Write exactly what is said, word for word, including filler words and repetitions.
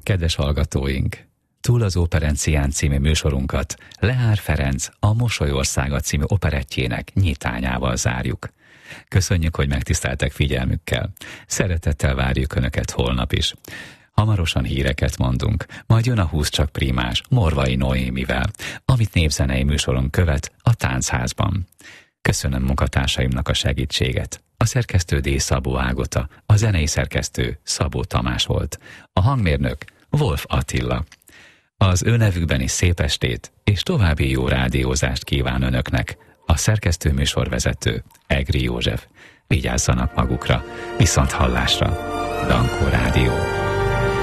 Kedves hallgatóink! Túl az Operencián című műsorunkat Lehár Ferenc a Mosolyországa című operettjének nyitányával zárjuk. Köszönjük, hogy megtiszteltek figyelmükkel. Szeretettel várjuk Önöket holnap is. Hamarosan híreket mondunk, majd jön a húsz csak primás Morvai Noémivel, amit népzenei műsoron követ a Táncházban. Köszönöm munkatársaimnak a segítséget. A szerkesztő D. Szabó Ágota, a zenei szerkesztő Szabó Tamás volt, a hangmérnök Wolf Attila. Az ő nevükben is szép estét és további jó rádiózást kíván Önöknek a szerkesztő műsorvezető Egri József. Vigyázzanak magukra, viszont hallásra. Dankó Rádió.